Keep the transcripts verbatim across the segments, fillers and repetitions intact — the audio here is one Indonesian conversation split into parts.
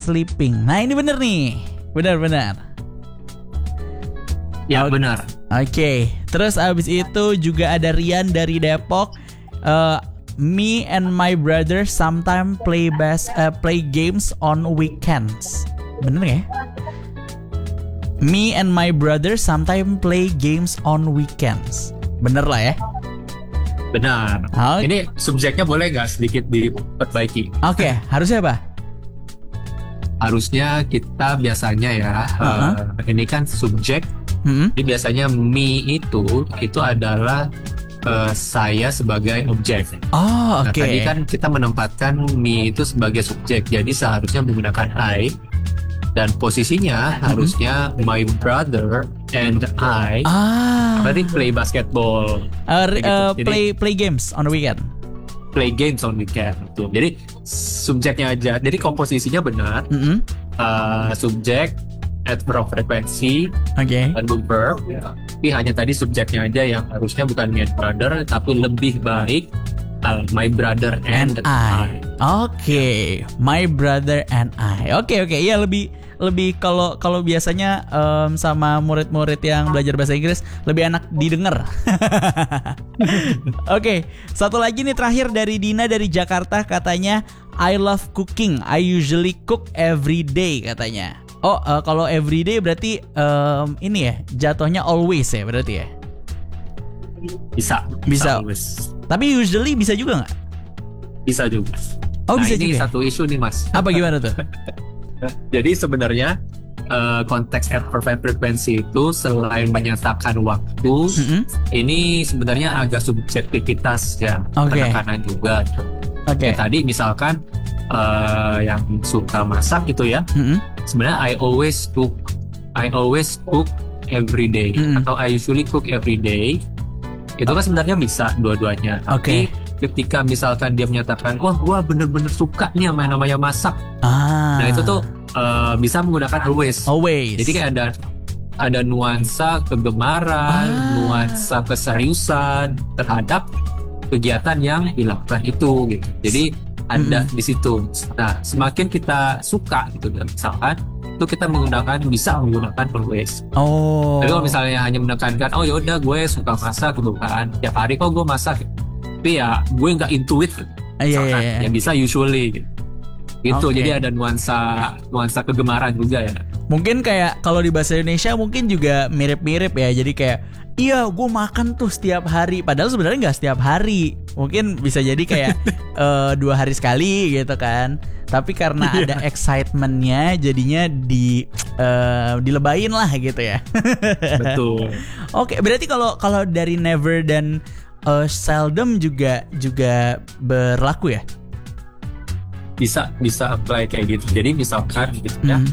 sleeping. Nah ini bener nih. Benar-benar. Ya benar. Oke, okay. Terus abis itu juga ada Rian dari Depok. Uh, me and my brother sometimes play bas uh, play games on weekends. Bener ya? Me and my brother sometimes play games on weekends. Bener lah ya? Benar. Oh. Ini subjeknya boleh nggak sedikit diperbaiki? Oke, okay. Harusnya apa? Harusnya kita biasanya ya, uh-huh. uh, ini kan subjek. Mm-hmm. Jadi biasanya me itu itu adalah uh, saya sebagai objek. Oh, oke. Okay. Nah, tadi kan kita menempatkan me itu sebagai subjek. Jadi seharusnya menggunakan I. Dan posisinya mm-hmm. harusnya my brother and I. Ah. Berarti play basketball. Uh, gitu. uh, Jadi, play play games on the weekend. Play games on weekend. Tuh. Jadi subjeknya aja. Jadi komposisinya benar. Mm-hmm. Uh, subjek, adverb frekuensi, okay. dan verb. Tapi hanya tadi subjeknya aja yang harusnya bukan me and brother, tapi lebih baik uh, my brother and, and I. I. Oke, okay. My brother and I. Oke okay, oke, okay. Iya lebih lebih kalau kalau biasanya um, sama murid-murid yang belajar bahasa Inggris lebih enak didengar. Oke, okay. Satu lagi nih terakhir dari Dina dari Jakarta katanya I love cooking. I usually cook every day katanya. Oh, uh, kalau everyday berarti um, ini ya, jatuhnya always ya berarti ya? Bisa. Bisa. Bisa. Tapi usually bisa juga nggak? Bisa juga. Oh, nah, bisa ini juga. Satu isu nih Mas. Apa gimana tuh? Jadi sebenarnya uh, konteks adverb frekuensi itu selain menyatakan waktu, mm-hmm. ini sebenarnya agak subjektivitas ya, okay. penekanan juga. Oke. Okay. Tadi misalkan uh, yang suka masak gitu ya, mm-hmm. sebenarnya I always cook, I always cook every day, mm-hmm. atau I usually cook every day. Itu kan sebenarnya bisa dua-duanya. Oke. Okay. Ketika misalkan dia menyatakan, wah gue bener-bener suka nih sama yang namanya masak. Ah. Nah itu tuh uh, bisa menggunakan always. Always. Jadi kayak ada ada nuansa kegemaran, ah. nuansa keseriusan terhadap kegiatan yang dilakukan itu gitu. Jadi ada mm-hmm. di situ. Nah semakin kita suka gitu, misalkan itu kita menggunakan bisa menggunakan always. Oh. Tapi kalau misalnya hanya menekankan, oh yaudah gue suka masak gitu kan, tiap hari kok gue masak. Gitu. Tapi ya gue nggak into it, ah, iya, iya, iya. yang bisa usually gitu. Gitu, okay. Jadi ada nuansa nuansa kegemaran juga ya. Mungkin kayak kalau di bahasa Indonesia mungkin juga mirip-mirip ya. Jadi kayak iya gue makan tuh setiap hari. Padahal sebenarnya nggak setiap hari. Mungkin bisa jadi kayak uh, dua hari sekali gitu kan. Tapi karena ada excitementnya jadinya di uh, dilebayin lah gitu ya. Betul. Oke, okay, berarti kalau kalau dari never dan uh, seldom juga juga berlaku ya? Bisa bisa apply kayak gitu. Jadi misalkan gitu ya. Mm.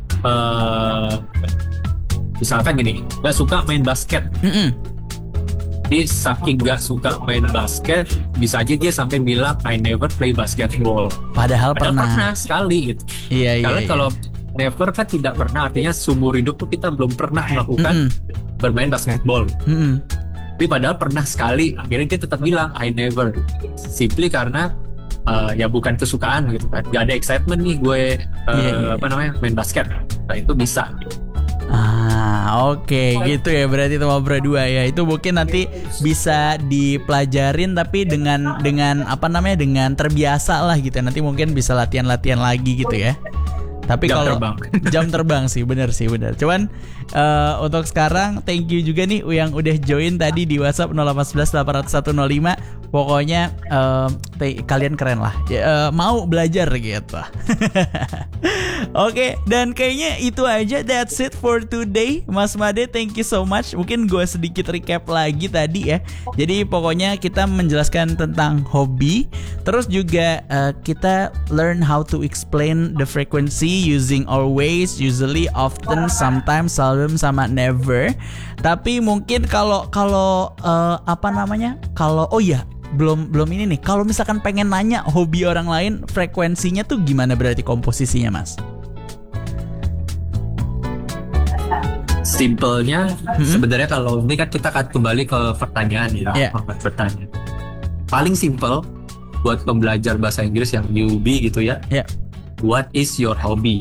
Uh, misalkan gini, nggak suka main basket. Mm-mm. Jadi saking nggak suka main basket, bisa aja dia sampai bilang I never play basketball. Padahal, Padahal pernah. pernah sekali gitu. Iya, iya, Karena iya. kalau never kan tidak pernah, artinya seumur hidup tuh kita belum pernah melakukan mm-hmm. bermain basketball. Mm-hmm. Tapi padahal pernah sekali, akhirnya dia tetap bilang I never. Simply karena uh, ya bukan kesukaan gitu kan. Gak ada excitement nih gue uh, yeah, yeah. apa namanya main basket. Nah itu bisa. Ah oke okay. gitu ya berarti itu ngobrol dua ya. Itu mungkin nanti bisa dipelajarin tapi dengan dengan apa namanya dengan terbiasa lah gitu. Nanti mungkin bisa latihan-latihan lagi gitu ya. Tapi jam kalau terbang. jam terbang sih benar sih benar. Cuman uh, untuk sekarang thank you juga nih yang udah join tadi di WhatsApp nol delapan satu satu delapan nol satu nol lima. Pokoknya uh, te- kalian keren lah ya, uh, mau belajar gitu. Oke okay, dan kayaknya itu aja. That's it for today. Mas Made thank you so much. Mungkin gue sedikit recap lagi tadi ya. Jadi pokoknya kita menjelaskan tentang hobi. Terus juga uh, kita learn how to explain the frequency using always, usually, often, sometimes, seldom, sama never. Tapi mungkin kalau kalau uh, apa namanya? Kalau oh ya belum belum ini nih. Kalau misalkan pengen nanya hobi orang lain, frekuensinya tuh gimana berarti komposisinya, Mas? Simpelnya hmm? sebenarnya kalau ini kan kita akan kembali ke pertanyaan ya, yeah. pertanyaan. Paling simpel buat pembelajar bahasa Inggris yang newbie gitu ya. Yeah. What is your hobby?